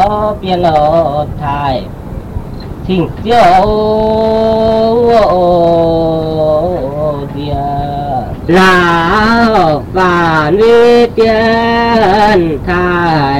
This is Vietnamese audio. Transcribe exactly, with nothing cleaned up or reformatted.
biển ở thái thỉnh tiêu địa là và vi tiên thái